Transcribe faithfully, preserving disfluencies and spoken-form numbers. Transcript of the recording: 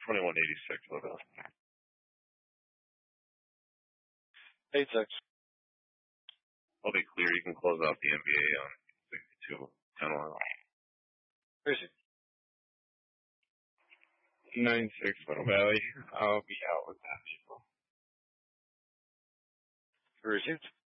twenty-one eighty-six. What else? Eight six. I'll be clear. You can close out the N B A on sixty-two ten oil. Crazy. Nine six Little Valley. I'll be out with that vehicle. Received.